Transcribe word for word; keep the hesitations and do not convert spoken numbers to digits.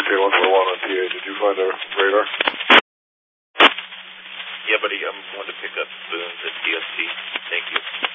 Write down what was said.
Hurricane one four one on P A. Did you find our radar? Yeah, buddy, I'm going to pick up Boone's at D S T. Thank you.